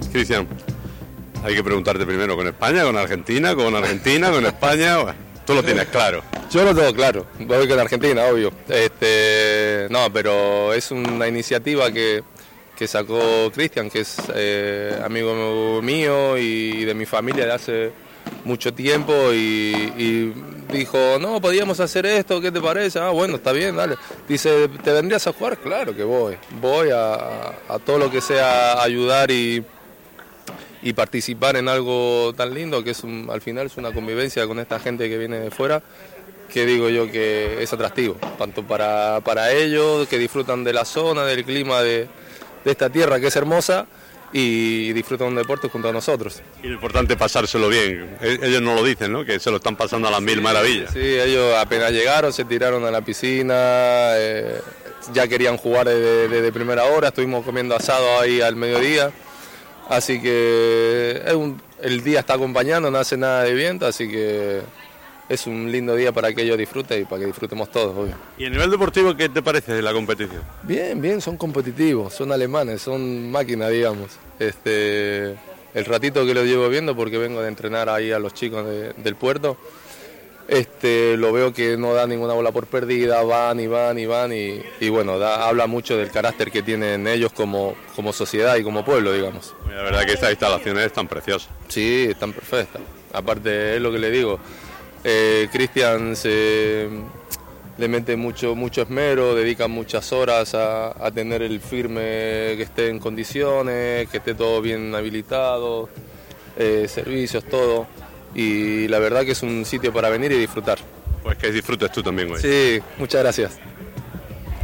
Cristian, hay que preguntarte primero, ¿con España, con Argentina, con España? Bueno, tú lo tienes claro. Yo lo tengo claro, voy con Argentina, obvio. No, pero es una iniciativa que sacó Cristian, que es amigo mío y de mi familia de hace mucho tiempo, y dijo, no, podíamos hacer esto, ¿qué te parece? Ah, bueno, está bien, dale. Dice, ¿te vendrías a jugar? Claro que voy a todo lo que sea ayudar y participar en algo tan lindo que al final es una convivencia con esta gente que viene de fuera, que digo yo que es atractivo, tanto para ellos, que disfrutan de la zona, del clima de esta tierra que es hermosa, y disfrutan un deporte junto a nosotros. Y lo importante es pasárselo bien. Ellos no lo dicen, ¿no? Que se lo están pasando a las mil maravillas. Sí, ellos apenas llegaron, se tiraron a la piscina, ya querían jugar desde primera hora, estuvimos comiendo asado ahí al mediodía, así que el día está acompañando, no hace nada de viento, así que es un lindo día para que ellos disfruten y para que disfrutemos todos, obvio. ¿Y a nivel deportivo qué te parece de la competición? Bien, son competitivos, son alemanes, son máquinas, digamos. El ratito que lo llevo viendo, porque vengo de entrenar ahí a los chicos del puerto, lo veo que no da ninguna bola por perdida, van y bueno, habla mucho del carácter que tienen ellos como sociedad y como pueblo, digamos. La verdad que estas instalaciones están preciosas. Sí, están perfectas. Aparte, es lo que le digo, Cristian le mete mucho esmero, dedica muchas horas a tener el firme, que esté en condiciones, que esté todo bien habilitado, servicios, todo. Y la verdad que es un sitio para venir y disfrutar. Pues que disfrutes tú también, güey. Sí, muchas gracias.